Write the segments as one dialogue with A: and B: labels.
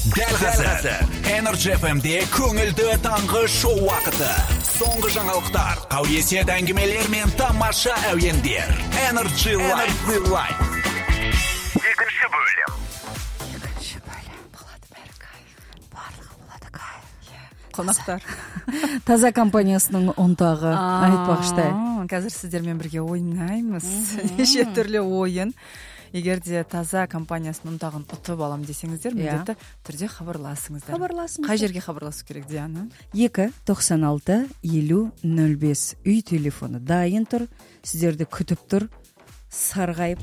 A: Дәл қазір Energy FM'де көңілді таңғы шоу вақыты. Соңғы жаңалықтар, қауесет әңгімелер мен тамаша әуендер. Energy Live. Екінші бөлім.
B: Болады бәрі кайф. Барлығы болады кайф.
C: Қонақтар.
B: Таза компаниясының ұнтағы айтпақштай.
C: Қазір сіздермен бірге ойнаймыз. Неше түрлі ойын. Егер де Таза компаниясының ұнтағын ұтып алам десеңіздер, міндетті түрде хабарласыңыздар. Қай жерге хабарласу керек, Диана?
B: 2-96-50-05 үй телефоны дайын тұр. Сіздерді күтіп тұр. Сарғайып.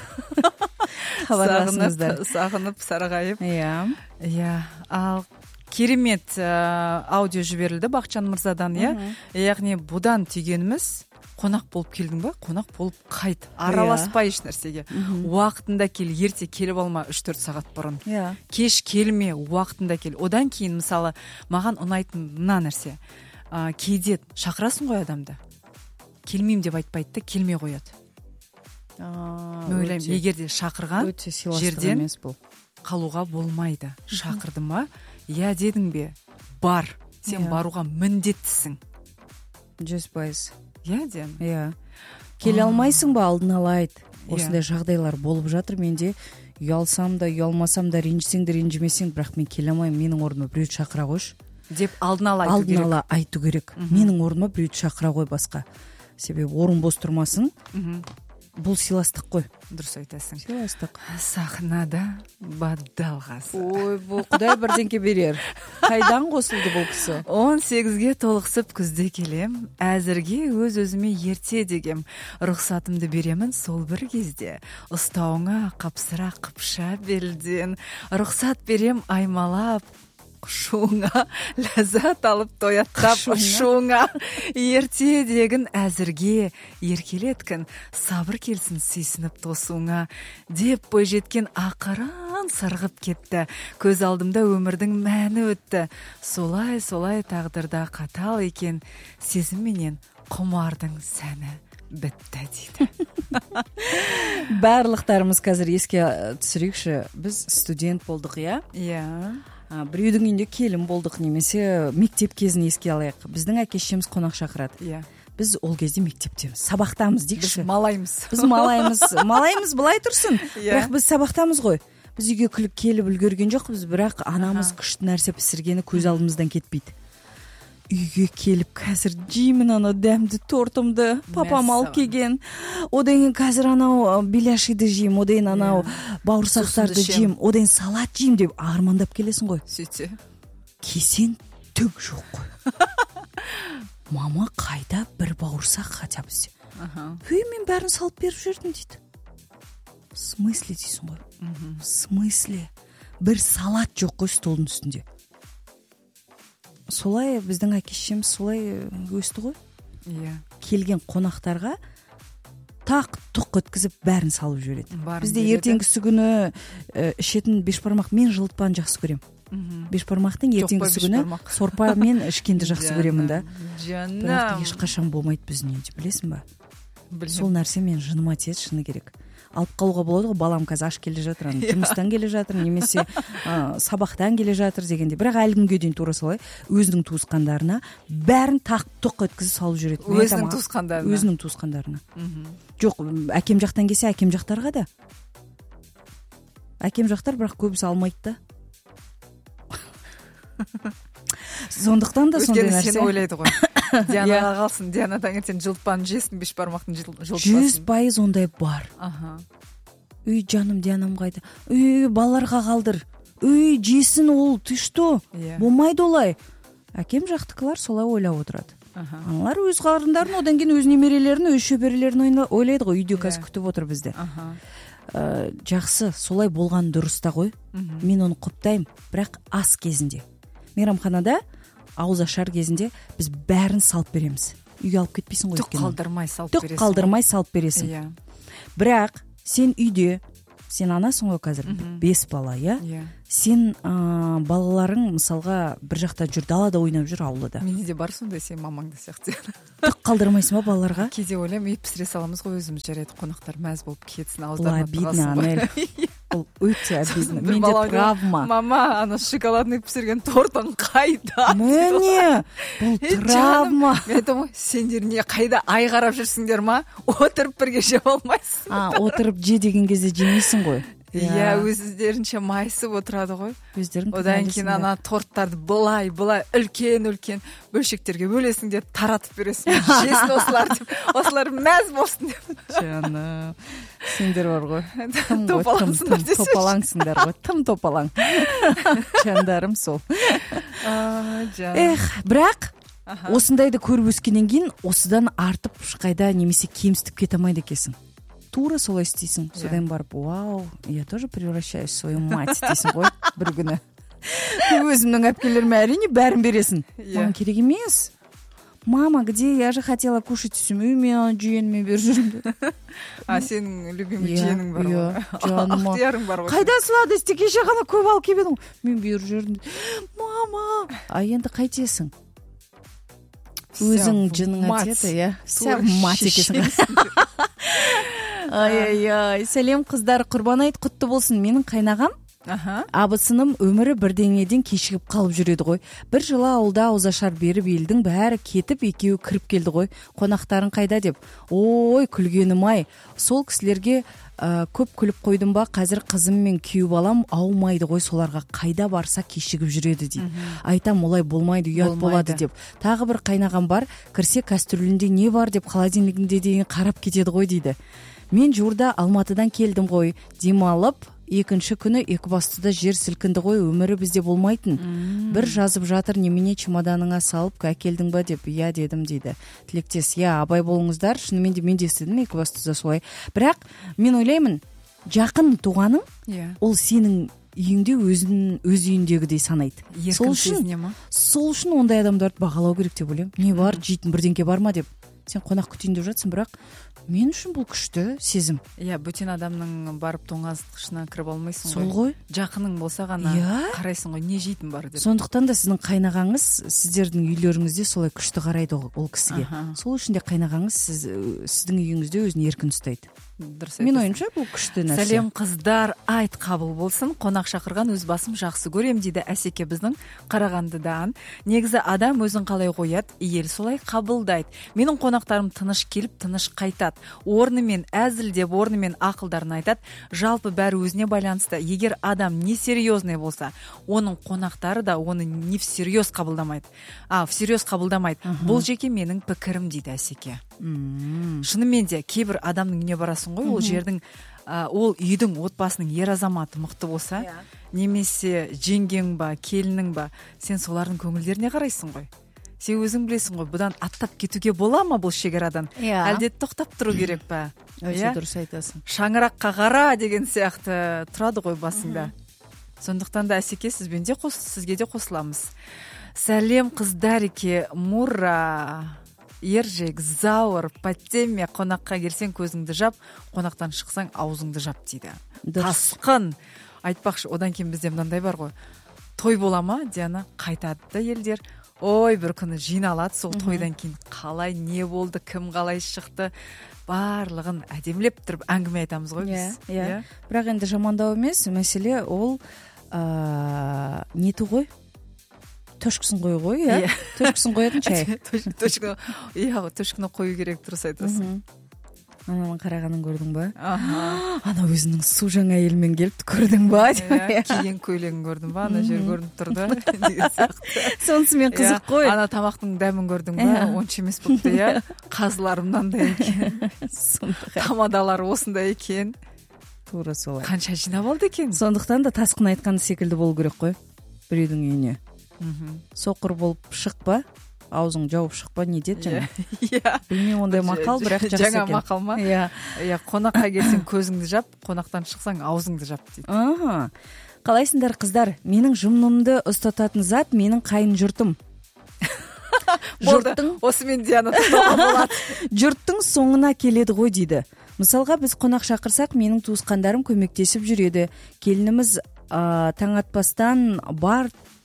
B: Хабарласыңыздар.
C: Сағынып, сарғайып.
B: Иә.
C: Ал керемет аудио жіберілді Бақытжан Мырзадан, яғни бұдан түйгеніміз, қонақ болып келдің ба? Қонақ болып қайт. Араласпай еш нәрсеге. Уақытында кел, ерте келіп алма 3-4 сағат бұрын. Кеш келме, уақытында кел. Одан кейін, мысалы, маған ұнайтын мына нәрсе. Кейде шақырасың ғой адамды. Келмеймін деп айтпайды, келмей қояды. Мен ойлаймын, егер де шақырған жерден қалуға болмайды. Шақырды ма? Я дедің бе? Бар. Сен баруға міндеттісің.
B: 100%.
C: Иә.
B: Келе алмайсың ба, алдын ала айт. Осындай жағдайлар болып жатыр. Менде ұялсам да, ұялмасам да, ренжісең де, ренжімесең, бірақ мен келе алмаймын. Менің орныма біреуді шақыра қойшы
C: деп алдын ала
B: айту керек. Менің орныма біреуді шақыра қой басқа. Себебі орын бос тұрмасын. Бұл сыйластық қой.
C: Дұрыс айтасың.
B: Сыйластық.
C: Сахнада бадалғасы.
B: Ой, бұл Құдай бірдеңке берер. Қайдан қосылды бұл кісі?
C: 18-ге толықсып күзде келем. Әзірге өз-өзіме ерте дегем. Рұқсатымды беремін сол бір кезде. Ұстауыңа қапсыра қыпша белден. Рұқсат берем аймалап. Құшуыңа ләззат алып тояттап ұшуыңа ерте дегін әзірге еркелеткін сабыр келсін сүйсініп тосуыңа деп бойжеткен ақырын сырғып кетті. Көз алдымда өмірдің мәні өтті. Солай тағдырда қатал екен сезімменен құмардың сәні бітті дейді.
B: Барлықтарымыз қазір еске түсірейікші. Біз студент болдық,
C: Иә.
B: Біреудің үйінде келін болдық, немесе мектеп кезін еске алайық. Біздің әке-шешеміз қонақ шақырады. Біз ол кезде мектептеміз, сабақтамыз дейікші.
C: Біз
B: малаймыз былай тұрсын. Бірақ біз сабақтамыз ғой. Біз үйге келіп үлгерген жоқпыз, бірақ анамыз күшті нәрсе пісіргені көз алдымыздан кетпейді. Үйге келіп, қазір жеймін ана дәмді тортымды, папам алып келген. Одан қазір анау беляшиді жейм, одан анау бауырсақтарды жейм, одан салат жейм деп армандап келесің ғой.
C: Сөйтсе.
B: Кесен түк жоқ қой. Мама қайда бір бауырсақ хотя бізде. Мен бәрін салып беріп жүрдім дейді. В смысле дейсің ғой? В смысле? Бір салат жоқ қой столдың үстінде. Солай біздің әке-шешеміз солай өсті ғой. Келген қонақтарға тақ-тұқ өткізіп бәрін салып жібереді. Бізде ертеңгісі күні ішетін бешбармақ, мен жылытпаны жақсы көрем. Бешбармақтың ертеңгісі күні сорпа мен ішкенді жақсы көремін да. Бірақ ешқашан болмайды біздің үйде, білесің ба? Сол нәрсе мен жыныма тиеді, шыны керек. Алып қалуға болады ғой, балам қазір аш келе жатыр, жұмыстан келе жатыр, немесе сабақтан келе жатыр дегенде. Бірақ әлі күнге дейін тура солай өзінің туысқандарына бәрін тақ-тұқ өткізіп салып жүреді. Өзінің туысқандарына. Жоқ, әкем жақтан келсе, әкем жақтарға да. Әкем жақтар бірақ көбісі алмайды да. Сондықтан да сондай нәрсе.
C: Сені ойлайды ғой. Дианаға қалсын, Диана таңертең жылтпаны жесін, бешбармақтың жылтпасын.
B: 100% ондай бар. Үй, жаным, Дианам қайда? Үй, балаларға қалдыр. Үй, жесін ол, ты что? Болмайды олай. Әкем жақтықылар солай ойлап отырады. Аналар өз қарындарын, одан кейін өз немерелерін, өз шөберелерін ойлайды ғой. Үйде қазір күтіп отыр бізді. Жақсы, солай болған дұрыс та ғой. Мен оны құптаймын, бірақ ас кезінде. Мейрамханада ауыз ашар кезінде біз бәрін салып береміз. Үйге алып кетпейсің ғой.
C: Түк қалдырмай салып бересің.
B: Бірақ сен үйде, сен анасың ғой қазір, 5 бала, сен балаларың мысалға бір жақта жүр, далада ойнап жүр, аулада.
C: Менде де бар сондай, сен мамаңды сияқты.
B: Түк қалдырмайсың ба балаларға?
C: Кейде ойлаймын, үй пісіре саламыз ғой өзіміз, жарайды, қонақтар мәз болып кетсін, ауыздарына тығасың ба.
B: бул өтө обидно. Менде травма.
C: Мама, ана шоколадный пісірген тортың қайда?
B: Міне, бұл травма.
C: Мен айтамын, сендер не қайда ай қарап жүрсіңдер ма? Отырып бірге жеп алмайсың.
B: Отырып же деген кезде жемейсің ғой.
C: Иә, өздерінше майысып отырады ғой. Одан кейін ана торттарды былай үлкен бөлшектерге бөлесің деп таратып бересің. Жесін осылар деп, осылар мәз болсын деп.
B: Жаны, сендер бар ғой.
C: Топалаңсыңдар
B: ғой, тым топалаң. Жандарым сол. Бірақ осындайды көріп өскеннен кейін осыдан артып ешқайда немесе кемсітіп кете алмайды екенсің. Тура солай істейсің. Содан барып, вау, я тоже превращаюсь в свою мать дейсің ғой бір күні. Өзімнің әпкелеріме әрине бәрін бересің. Маған керек емес. Мама, где? Я же хотела кушать семьями, жиеніме беріп жүрмін.
C: Сенің любимый жиенің бар ғой.
B: Ақтиярың бар ғой. Қайда сладости? Кеше ғана көп алып келіп едің. Мен беріп жүрдім. Мама, енді қайтесің? Өзің жының атеті, иә. Вся мать екесің. Ай, сәлем қыздар, құрбан айт құтты болсын. Менің қайнағам абысыным өмірі бірдеңеден кешігіп қалып жүреді ғой. Бір жылы ауылда ауызашар беріп елдің бәрі кетіп, екеуі кіріп келді ғой. Қонақтарын қайда деп. Ой, күлгенім ай. Сол кісілерге көп күліп қойдым ба, қазір қызым мен күйеу балам аумайды ғой, соларға қайда барса кешігіп жүреді дейді. Айтам, олай болмайды, ұят болады деп. Тағы бір қайнағам бар, кірсе кастрюлінде не бар деп холодильнигінде дейін қарап кетеді ғой дейді. Мен жуырда Алматыдан келдім ғой, демалып, екінші күні Екібастұзда жер сілкінді ғой, өмірі бізде болмайтын. Бір жазып жатыр, немене чемоданыңа салып әкелдің ба деп. Иә дедім дейді. Тілектес, иә, абай болыңыздар. Шынымен де мен де естідім Екібастұзда солай. Бірақ мен ойлаймын, жақын туғаның, ол сенің үйіңде өз үйіндегідей санайды. Сол үшін ондай адамдарды бағалау керек деп ойлаймын. Не бар, жейтін бірдеңке бар ма деп. Сен қонақ күтейін деп жатсың, бірақ мен үшін бұл күшті сезім. Иә, бөтен адамның барып тоңазытқышына кіріп алмайсың ғой. Сол ғой. Жақының болса ғана қарайсың ғой, не жейтін бар деп. Сондықтан да сіздің қайнағаңыз сіздердің үйлеріңізде солай күшті қарайды ол кісіге. Сол үшін де қайнағаңыз сіздің үйіңізде өзін еркін ұстайды. Мен ойымша бұл күшті нәрсе. Сәлем қыздар, айт қабыл болсын. Қонақ шақырған өз басым жақсы көрем дейді Әсеке біздің Қарағандыдан. Негізі адам өзін қалай қояды, ел солай қабылдайды. Менің қонақтарым тыныш келіп, тыныш қайтады. Орнымен әзілдеп, орнымен ақылдарын айтады. Жалпы бәрі өзіне байланысты. Егер адам не серьезный болса, оның қонақтары да оны не всерьез қабылдамайды. Всерьез қабылдамайды. Бұл жеке менің пікірім дейді Әсеке. Шынымен де кейбір адамның үйіне барасың ғой, ол жердің, ол үйдің отбасының ер азаматы мықты болса, немесе жеңгең ба, келінің ба, сен солардың көңілдеріне қарайсың ғой. Сен өзің білесің ғой, бұдан аттап кетуге бола ма бұл шекарадан? Әлде тоқтап тұру керек па? Өте дұрыс айтасың. Шаңыраққа қара деген сияқты тұрады ғой басыңда. Сондықтан да Әсеке сізге де қосыламыз. Сәлем қыздареке, Мура, Ержек, Зауыр, Паттеме, қонаққа келсең көзіңді жап, қонақтан шықсаң аузыңды жап дейді. Тасқын. Айтпақшы, одан кейін бізде мынандай бар ғой. Той бола ма, Диана, қайтады да елдер. Ой, бір күні жиналады, сол тойдан кейін қалай, не болды, кім қалай шықты, барлығын әдемілеп тұрып әңгіме айтамыз ғой біз. Бірақ енді жамандау емес, мәселе ол нету ғой? Төшкісін қой, иә? Төшкісін қоятын шай. Төшкіні қою керек, дұрыс айтасың. Анамын қарағанын көрдің ба? Ана өзінің су жаңа әйелмен келіпті, көрдің ба? Киген көйлегін көрдің ба? Ана жер көрініп тұрды. Сонысымен қызық қой. Ана тамақтың дәмін көрдің ба? Онша емес бұқты, иә? Қазылар мынандай екен. Тамадалар осындай екен. Тура солай. Қанша жинап алды екен? Сондықтан да тасқын айтқан секілді болу керек қой біреудің үйіне. Соқыр болып шықпа, аузың жауып шықпа, не деді жаңа? Білмеймін ондай мақал, бірақ жақсы екен. Жаңа мақал ма? Қонаққа келсең көзіңді жап, қонақтан шықсаң аузыңды жап дейді. Қалайсыңдар қыздар? Менің жұмнымды ұстататын зат менің қайын жұртым. Осымен Диана тұтауға болады. Жұрттың соңына келеді ғой дейді. Мысалға біз қонақ шақырсақ, менің туысқандарым көмектесіп жүреді. Келініміз таң атпастан бар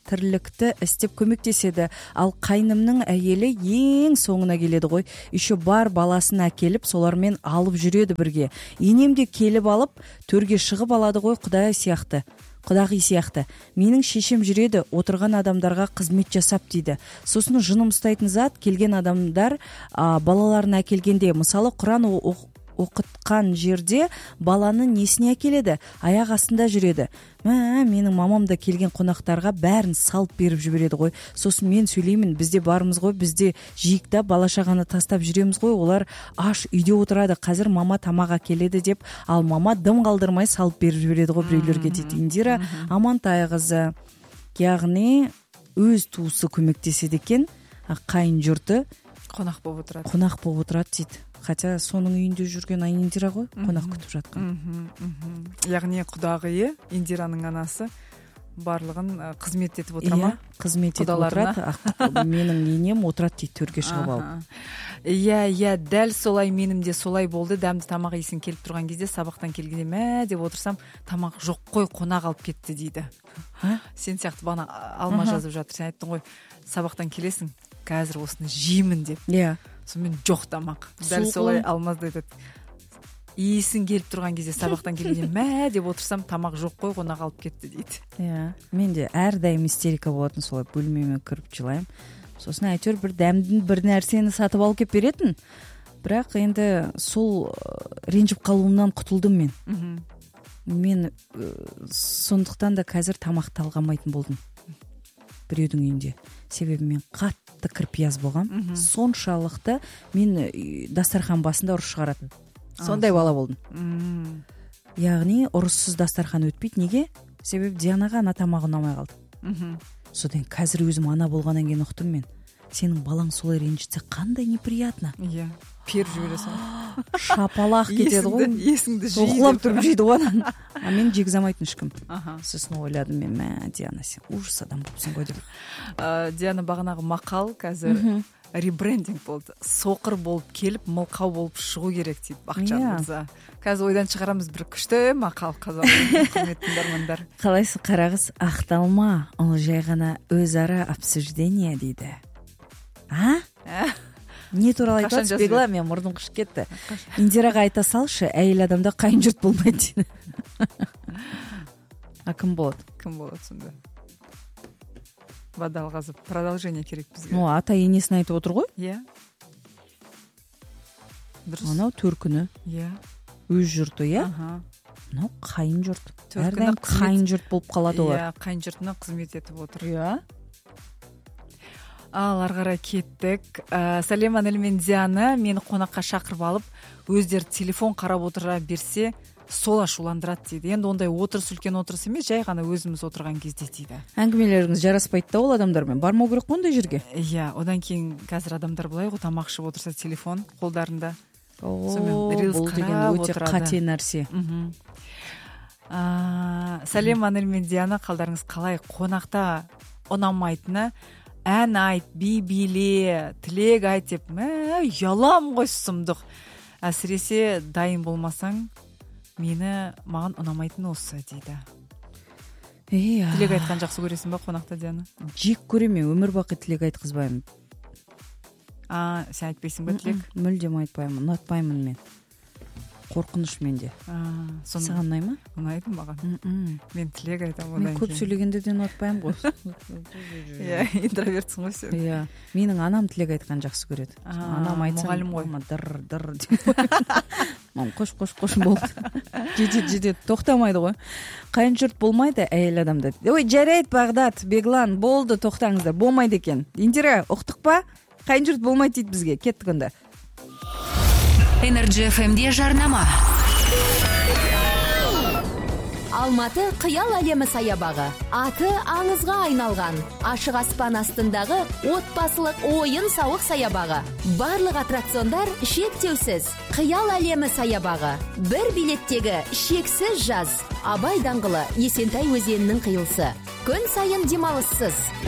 B: тірлікті істеп көмектеседі. Ал қайнымның әйелі ең соңына келеді ғой. Еще бар баласын әкеліп, солармен алып жүреді бірге. Енем де келіп алып, төрге шығып алады ғой, құдағи сияқты. Менің шешем жүреді, отырған адамдарға қызмет жасап дейді. Сосын жыным ұстайтын зат, келген адамдар балаларын әкелгенде, мысалы Құран оқытқан жерде баланы несіне әкеледі? Аяқ астында жүреді. Менің мамам да келген қонақтарға бәрін салып беріп жібереді ғой. Сосын мен сөйлеймін, бізде барымыз ғой, бізде жиікта бала-шағаны тастап жүреміз ғой, олар аш үйде отырады, қазір мама тамақ әкеледі деп, ал мама дым қалдырмай салып беріп жібереді ғой біреулерге дейді Индира Амантайқызы. Яғни өз туысы көмектеседі екен, қайын жұрты
C: қонақ болып отырады
B: дейді. Хотя соның үйінде жүрген Индира ғой, қонақ күтіп жатқан.
C: Яғни құдағиы, Индираның анасы барлығын қызмет етіп отыр ма?
B: Қызмет етіп отырады. Менің енем отырады дейді, төрге шығып алып.
C: Иә, дәл солай, менің де солай болды. Дәмді тамақ иісің келіп тұрған кезде, сабақтан келгенде деп отырсам, тамақ жоқ қой, қонақ алып кетті дейді. Сен сияқты бана алма жазып жатыр. Сен айттың ғой, сабақтан келесің, қазір осыны жеймін деп.
B: Иә.
C: Сонымен жоқ тамақ. Дәл солай Алмазда айтады. Иісің келіп тұрған кезде, сабақтан келгенде деп отырсам, тамақ жоқ қой, қонақ алып кетті дейді.
B: Иә, мен де әрдайым истерика болатын, солай бөлмеме кіріп жылаймын. Сосын әйтеуір бір дәмдің бір нәрсені сатып алып кеп беретін. Бірақ енді сол ренжіп қалуымнан құтылдым мен. Мен сондықтан да қазір тамақ талғамайтын болдым біреудің үйінде. Себебі мен қатты кірпияз болғам. Соншалықты мен дастархан басында ұрыс шығаратын. Сондай бала болдым. Яғни ұрыссыз дастархан өтпейді. Неге? Себебі Дианаға ана тамағы ұнамай қалды. Содан қазір өзім ана болғаннан кейін ұқтым мен. Сенің балаң солай ренжітсе қандай неприятно.
C: Иә. Періп жібересің.
B: Шапалақ кетеді ғой.
C: Есіңді жиды.
B: Оқылап тұрып жейді ғой. А мен жегізамайтын ешкім. Сосын ойладым мен, Диана, сен ужас адам болыпсың ғой деп.
C: Диана бағанағы мақал қазір ребрендинг болды. Соқыр болып келіп, мылқау болып шығу керек дейді Бақытжан мырза. Қазір ойдан шығарамыз бір күшті мақал қазақ құрметті тыңдармандар.
B: Қалайсыз қарағыз, ақталма, ол жай ғана өзара обсуждение дейді. Не туралы айтасыз, Бегла, мен мұрным қышып кетті. Индираға айта салшы, әйел адамда қайын жұрт болмайды дейді. Кім болады?
C: Кім болады сонда? Вода алғазып, продолжение керек бізге.
B: Ата енесін айтып отыр ғой?
C: Иә. Дұрыс.
B: Анау төркіні.
C: Иә.
B: Өз жұрты, иә? Анау қайын жұрт. Әрдайым қайын жұрт болып қалады олар.
C: Иә, қайын жұртына қызмет етіп отыр.
B: Иә.
C: Ал арғара кеттік. Сәлем, Анел мен Диана, мені қонаққа шақырып алып, өздері телефон қарап отыра берсе, сол ашуландырады дейді. Енді ондай отырыс үлкен отырыс емес, жай ғана өзіміз отырған кезде дейді.
B: Әңгімелеріңіз жараспайды да ол адамдармен. Бармау керек қондай жерге.
C: Иә, одан кейін қазір адамдар былай ғой, тамақ ішіп отырса телефон қолдарында.
B: Бұл деген өте қате нәрсе.
C: Сәлем, Анел мен Диана, қалдарыңыз қалай? Қонақта ұнамайтыны ән айт, би биле, тілек айт деп, ұялам ғой сұмдық. Әсіресе дайын болмасаң, маған ұнамайтын осы дейді. Тілек айтқан жақсы көресің ба қонақта, Диана?
B: Жек көремін, өмір бақи тілек айтқызбаймын.
C: Сен айтпайсың ба тілек?
B: Мүлдем айтпаймын, ұнатпаймын мен. Қорқыныш менде. Саған ұнай ма?
C: Ұнайды маған. Мен тілек айтамын.
B: Мен көп сөйлегенде де ұнатпаймын ғой.
C: Иә, интровертсың ғой сен.
B: Иә, менің анам тілек айтқан жақсы көреді. Анам айтса,
C: мұғалім ғой.
B: Дыр мам, қош болды. Жедет тоқтамайды ғой. Қайын жұрт болмайды әйел адамда. Ой, жарайды Бағдат, Беглан, болды, тоқтаңыздар. Болмайды екен. Индира, ұқтық па? Қайын жұрт болмайды дейді бізге. Кеттік онда.
D: Energy FM-де жарнама. Алматы қиял әлемі саябағы. Аты аңызға айналған. Ашық аспан астындағы отбасылық ойын сауық саябағы. Барлық аттракциондар шектеусіз. Қиял әлемі саябағы. Бір билеттегі шексіз жаз. Абай даңғылы, Есентай өзенінің қиылысы. Күн сайын демалыссыз.